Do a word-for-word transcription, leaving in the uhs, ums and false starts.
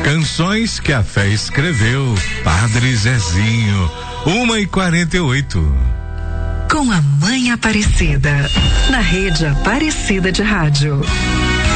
Canções que a fé escreveu. Padre Zezinho. Uma e quarenta e oito. Com a Mãe Aparecida. Na rede Aparecida de Rádio.